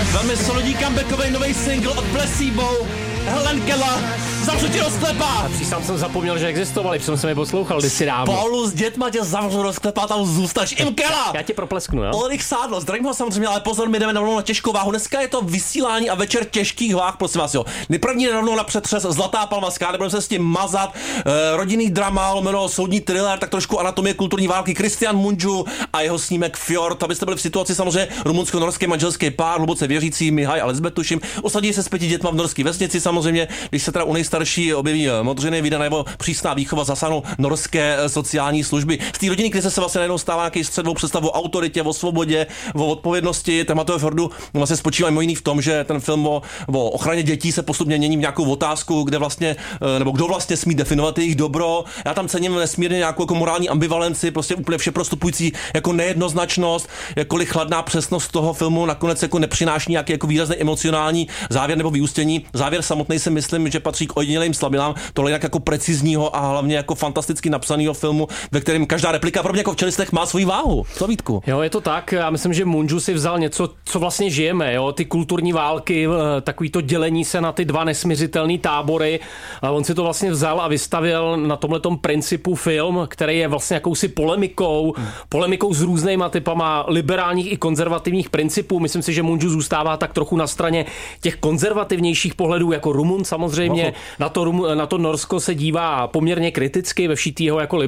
Velmi solidní comebackový nový single od Placebo, Helen Keller, Zavřu tě do sklepa. Přísám jsem zapomněl, že existovali, protože jsem je poslouchal kdysi dávno. Spolu s dětma tě zavřu do sklepa, tam zůstaš Imkela. Já tě proplesknu, jo? Ulrich Sádl, zdravím ho samozřejmě, ale pozor, my jdeme rovnou na těžkou váhu. Dneska je to vysílání a večer těžkých váh, prosím vás, jo. První rovnou na přetřes, Zlatá palma, nebudeme se s tím mazat, rodinný drama, lomeno soudní thriller, tak trošku anatomie kulturní války, Christian Mungiu a jeho snímek Fjord, abyste byli v situaci samozřejmě rumunsko-norský manželský pár, hluboce věřící, Mihaj a Elizabeth, tuším, usadí se s 5 dětma v norské vesnici, samozřejmě, když se teda u nejstarší objeví modřiny, vyjde nebo přísná výchova, zasáhnou norské sociální služby. Z té rodiny krize se vlastně najednou stává nějaký střed o představu o autoritě, o svobodě, o odpovědnosti. Téma Fordu vlastně spočívá mimo jiný v tom, že ten film o ochraně dětí se postupně mění v nějakou otázku, kde vlastně, nebo kdo vlastně smí definovat jejich dobro. Já tam cením nesmírně nějakou jako morální ambivalenci, prostě úplně všeprostupující jako nejednoznačnost, jakkoliv chladná přesnost toho filmu nakonec jako nepřináší nějaký jako výrazný emocionální závěr nebo vyústění. Závěr samotný si myslím, že patří k ojedinělým slabinám, tohle jinak jako precizního a hlavně jako fantasticky napsaného filmu, ve kterém každá replika pro mě jako v Čelistech má svoji váhu. Co, Vítku? Jo, je to tak. Já myslím, že Mungiu si vzal něco, co vlastně žijeme, jo, ty kulturní války, takový to dělení se na ty dva nesmiřitelný tábory. A on si to vlastně vzal a vystavil na tomhletom principu film, který je vlastně jakousi polemikou s různýma typama liberálních i konzervativních principů. Myslím si, že Mungiu zůstává tak trochu na straně těch konzervativnějších pohledů, jako Rumun samozřejmě. Na to Norsko se dívá poměrně kriticky ve vším jeho jako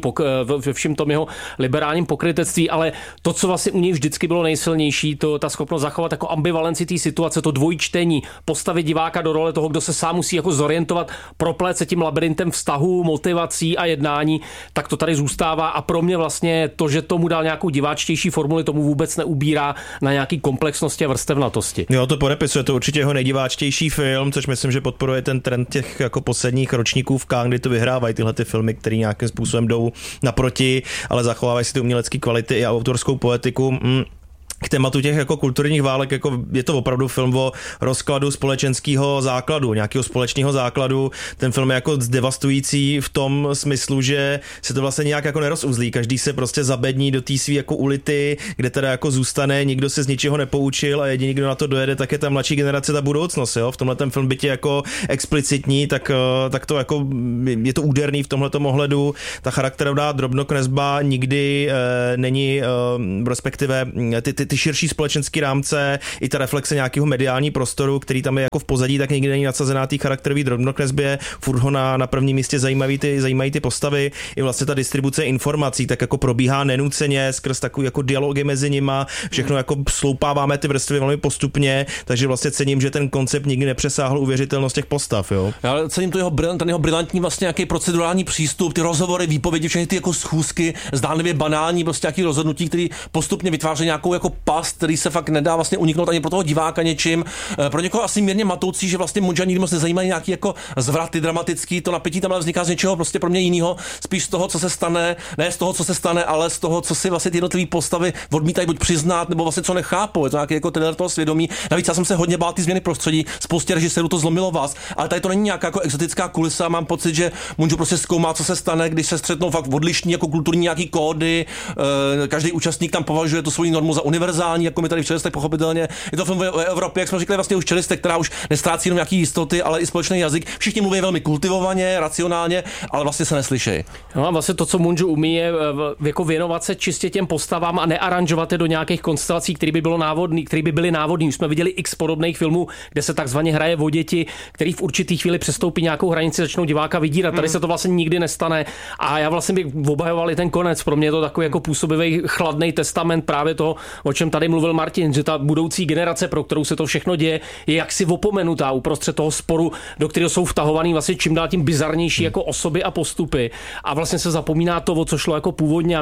ve všem tom jeho liberálním pokrytectví, ale to, co vlastně u něj vždycky bylo nejsilnější, to ta schopnost zachovat jako ambivalenci té situace, to dvojčtení, postavit diváka do role toho, kdo se sám musí jako zorientovat, propléct se tím labirintem vztahů, motivací a jednání, tak to tady zůstává a pro mě vlastně to, že tomu dal nějakou diváčtější formuli, tomu vůbec neubírá na nějaký komplexnosti a vrstevnatosti. Jo, to podepisuje, to určitě jeho nejdiváčtější film, což myslím, že podporuje ten trend těch jako posledních ročníků v Cannes, kdy to vyhrávají tyhle ty filmy, které nějakým způsobem jdou naproti, ale zachovávají si ty umělecké kvality a autorskou poetiku. K tématu těch jako kulturních válek, jako je to opravdu film o rozkladu společenského základu, nějakého společného základu. Ten film je jako zdevastující v tom smyslu, že se to vlastně nějak jako nerozuzlí. Každý se prostě zabední do té svý jako ulity, kde teda jako zůstane, nikdo se z ničeho nepoučil a jediný, kdo na to dojede, tak je ta mladší generace, ta budoucnost, jo. V tomhle ten film byť je jako explicitní, tak to jako je to úderný v tomhletom ohledu. Ta charakterová drobnokresba nikdy není, respektive ty širší společenský rámce, i ta reflexe nějakého mediální prostoru, který tam je jako v pozadí, tak nikdy není nadsazená té charakterové drobnokresbě. Furt ho na prvním místě zajímají ty postavy. I vlastně ta distribuce informací tak jako probíhá nenuceně skrz takový jako dialogy mezi nima. Všechno jako sloupáváme ty vrstvy velmi postupně, takže vlastně cením, že ten koncept nikdy nepřesáhl uvěřitelnost těch postav, jo. Já cením ten jeho brilantní vlastně nějaký procedurální přístup, ty rozhovory, výpovědi, všechny ty jako schůzky, zdánlivě banální prostě nějaký rozhodnutí, který postupně vytváří nějakou jako past, který se fakt nedá vlastně uniknout ani pro toho diváka něčím. Pro někoho asi mírně matoucí, že vlastně Mungiu nikdy moc nezajímají nějaký jako zvraty dramatický, to napětí tam ale vzniká z něčeho prostě pro mě jiného, spíš z toho, co se stane, ne z toho, co se stane, ale z toho, co si vlastně ty jednotlivé postavy odmítají buď přiznat, nebo vlastně co nechápou. Je to nějaký jako thriller toho svědomí. Navíc já jsem se hodně bál ty změny prostředí, spoustě režisérů to zlomilo vás, ale tady to není nějaká jako exotická kulisa, mám pocit, že Mungiu prostě zkoumá, co se stane, když se střetnou fakt odlišní jako kulturní nějaký kódy. Každý účastník tam považuje tu svoji normu za univerzální, jako my tady v Čelistech pochopitelně. Je to film o Evropě, jak jsme říkali vlastně už Čelistech, která už nestrácí jenom nějaký jistoty, ale i společný jazyk. Všichni mluví velmi kultivovaně, racionálně, ale vlastně se neslyší. No a vlastně to, co Mungiu umí, je jako věnovat se čistě těm postavám a nearanžovat je do nějakých konstelací, které by byly návodný. Už jsme viděli x podobných filmů, kde se takzvaně hraje o děti, který v určitý chvíli přestoupí nějakou hranici, začnou diváka vydírat. Tady se to vlastně nikdy nestane. A já vlastně bych obajoval i ten konec. Pro mě je to takový jako působivý chladný testament právě toho, o čem tady mluvil Martin, že ta budoucí generace, pro kterou se to všechno děje, je jaksi opomenutá uprostřed toho sporu, do kterého jsou vtahovaný vlastně čím dál tím bizarnější jako osoby a postupy. A vlastně se zapomíná to, o co šlo jako původně, a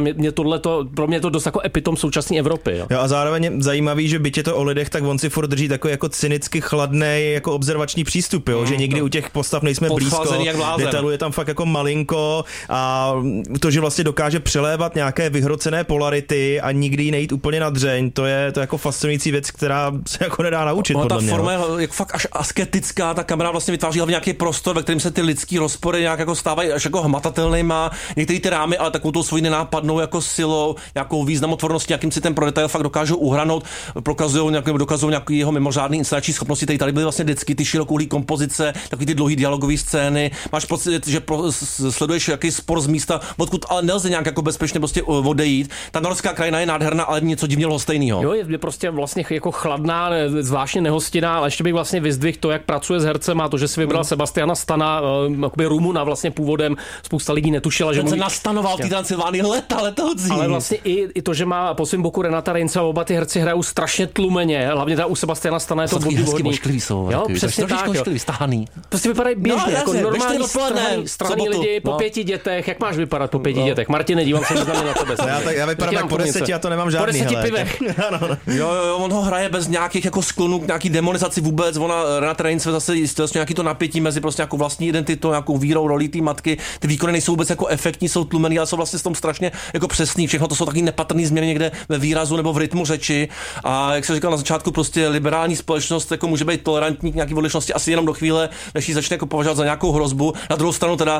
pro mě je to dost jako epitom současné Evropy. Jo. Jo, a zároveň zajímavý, že byť je to o lidech, tak on si furt drží takový jako cynicky chladnej jako observační přístup, jo? Že někdy u těch postav nejsme blízko, detailů je tam fakt jako malinko a to, že vlastně dokáže přelévat nějaké vyhrocené polarity a nikdy nejít úplně na dřeň, to je jako fascinující věc, která se jako nedá naučit, podle mě. Ta forma je jako fakt až asketická, ta kamera vlastně vytváří hlavně nějaký prostor, ve kterém se ty lidský rozpory nějak jako stávají až jako hmatatelnýma, některé ty rámy, ale takovou tou svojí nenápadnou jako silou, nějakou významotvorností, jakým si ten pro detail fakt dokážou uhranout, dokazují nějaký jeho mimořádný inscenační schopnosti. Tady byly vlastně vždycky ty širokouhlý kompozice, takový ty dlouhý dialogové scény. Máš pocit, že sleduješ jaký spor z místa, odkud ale nelze nějak jako bezpečně prostě odejít. Ta norská krajina je nádherná, ale něco divně lhostejného. Jo, je prostě vlastně jako chladná, zvláštně nehostinná, ale ještě bych vlastně vyzdvihl to, jak pracuje s hercem a to, že si vybral Sebastiana Stana, jakoby Rumuna vlastně původem. Spousta lidí netušila, že se nastanoval v té Transylvánii letoucí. Ale vlastně i to, že má po svém boku Renata Reince a oba ty herci hrajou strašně tlumeně. Hlavně ta u Sebastiana Stana je to obdivuhodný. Jo, přesně tak. Stahaný. Prostě vypadají běžně, jako normální strahaný lidi po 5 dětech. Jak máš vypadat po 5 dětech? Martine, dívám se na tebe. Já vypadám tak po 10 a to nemám žádný. Po 10 pivech. Jo, on ho hraje bez nějakých jako sklonů k nějaký demonizaci vůbec. Ona Renata Reince zase jistě nějaký to napětí mezi prostě nějakou vlastní identitou, nějakou vírou, rolí té matky. Ty výkony nejsou vůbec jako efektní, jsou tlumený, ale jsou vlastně s tom strašně jako přesný. Všechno to jsou taky nepatrný změny někde ve výrazu nebo v rytmu řeči. A jak se říkal na začátku, prostě liberální společnost jako může být tolerantní k nějaký odlišnosti asi jenom do chvíle, než ji začne jako považovat za nějakou hrozbu. Na druhou stranu teda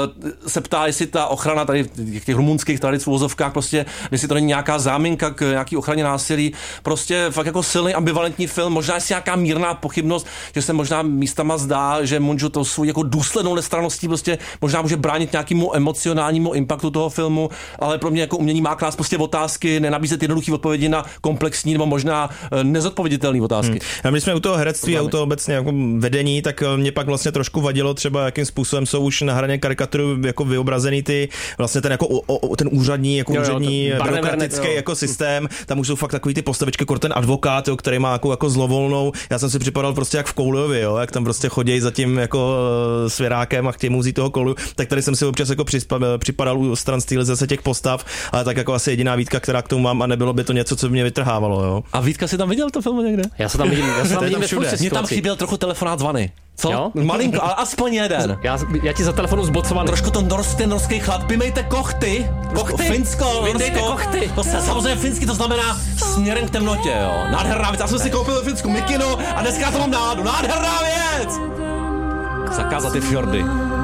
se ptá, jestli ta ochrana tady těch rumunských tradic v uvozovkách prostě, jestli to není nějaká záminka k nějaký ochraně násilí. Prostě fakt jako silný ambivalentní film, možná je nějaká mírná pochybnost, že se možná místama zdá, že Munju to svou jako důslednou nestranností prostě možná může bránit nějakému emocionálnímu impaktu toho filmu, ale pro mě jako umění má klást prostě otázky, nenabízet jednoduché odpovědi na komplexní nebo možná nezodpověditelné otázky. A my jsme u toho herectví a u toho obecně jako vedení, tak mě pak vlastně trošku vadilo třeba, jakým způsobem jsou už na hraně karikatury jako vyobrazený ty vlastně ten jako ten úřadní jako úřední byrokratický jako systém. Tam už jsou fakt takový ty postavičky, jako ten advokát, jo, který má jako zlovolnou. Já jsem si připadal prostě jak v Koulovi, jo, jak tam prostě chodí za tím jako svěrákem a chtějí mu vzít toho koulu. Tak tady jsem si občas jako připadal u stran zase těch postav, ale tak jako asi jediná výtka, která k tomu mám, a nebylo by to něco, co by mě vytrhávalo, jo. A Vítka si tam viděl to film někde? Já se tam vidím všude. Mně tam chyběl trochu telefonát zvany. Co? Jo? Malinko, ale aspoň jeden. Já ti za telefonu zbocovaný. Trošku ten norský chlad. Pimejte kochty. Finsko, Vydejte kochty. To se samozřejmě finsky, to znamená směrem k temnotě, jo. Nádherná věc. Já jsem si koupil ve Finsku mikinu a dneska to mám náladu. Nádherná věc. Zakázat ty fjordy.